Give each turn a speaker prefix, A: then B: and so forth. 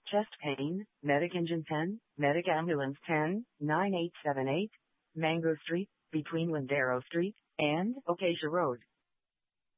A: Chest pain, Medic Engine 10, Medic Ambulance 10, 9878, Mango Street, between Lindero Street and Acacia Road.